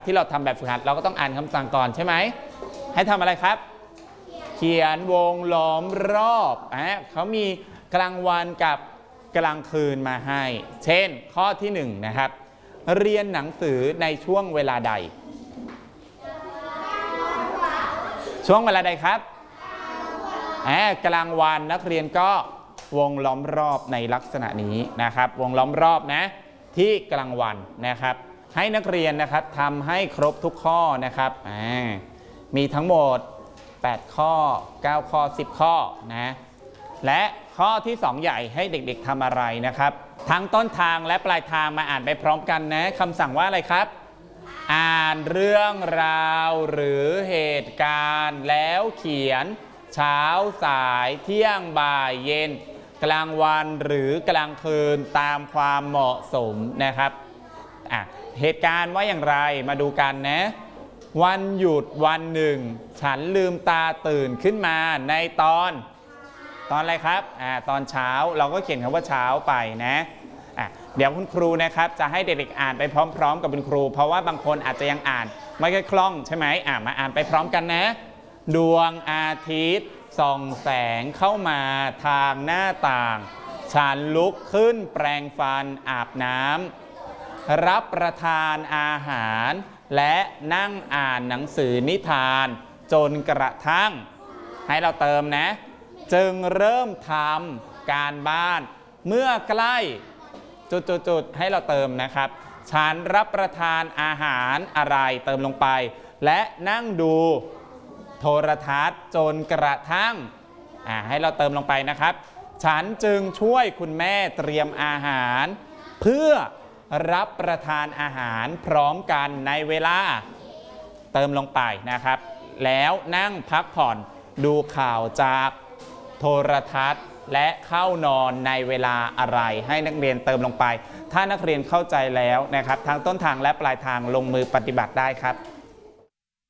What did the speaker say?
ที่เราทำแบบฝึกหัดเราก็ต้องอ่านคำสั่งก่อนใช่ไหมให้ทำอะไรครับเขียนวงล้อมรอบเขามีกลางวันกับกลางคืนมาให้เช่นข้อที่1นะครับเรียนหนังสือในช่วงเวลาใดช่วงเวลาใดครับกลางวันนักเรียนก็วงล้อมรอบในลักษณะนี้นะครับวงล้อมรอบนะที่กลางวันนะครับให้นักเรียนนะครับทำให้ครบทุกข้อนะครับมีทั้งหมด8ข้อ9ข้อ10ข้อนะและข้อที่2ใหญ่ให้เด็กๆทำอะไรนะครับทั้งต้นทางและปลายทางมาอ่านไปพร้อมกันนะคำสั่งว่าอะไรครับอ่านเรื่องราวหรือเหตุการณ์แล้วเขียนเช้าสายเที่ยงบ่ายเย็นกลางวันหรือกลางคืนตามความเหมาะสมนะครับเหตุการณ์ว่าอย่างไรมาดูกันนะวันหยุดวันหนึ่งฉันลืมตาตื่นขึ้นมาในตอนอะไรครับตอนเช้าเราก็เขียนคำว่าเช้าไปนะเดี๋ยวคุณครูนะครับจะให้เด็กๆอ่านไปพร้อมๆกับคุณครูเพราะว่าบางคนอาจจะยังอ่านไม่ค่อยคล่องใช่ไหมมาอ่านไปพร้อมกันนะดวงอาทิตย์ส่องแสงเข้ามาทางหน้าต่างฉันลุกขึ้นแปรงฟันอาบน้ำรับประทานอาหารและนั่งอ่านหนังสือนิทานจนกระทั่งให้เราเติมนะจึงเริ่มทำการบ้านเมื่อใกล้จุดๆให้เราเติมนะครับฉันรับประทานอาหารอะไรเติมลงไปและนั่งดูโทรทัศน์จนกระทั่งให้เราเติมลงไปนะครับฉันจึงช่วยคุณแม่เตรียมอาหารเพื่อรับประทานอาหารพร้อมกันในเวลาเติมลงไปนะครับแล้วนั่งพักผ่อนดูข่าวจากโทรทัศน์และเข้านอนในเวลาอะไรให้นักเรียนเติมลงไปถ้านักเรียนเข้าใจแล้วนะครับทั้งต้นทางและปลายทางลงมือปฏิบัติได้ครับ